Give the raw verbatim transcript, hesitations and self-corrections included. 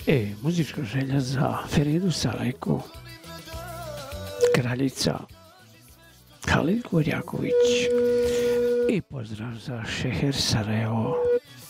E muzička želja za Feridu Salajku, kraljica Halid Gorjaković i pozdrav za Šeher Sarajevo.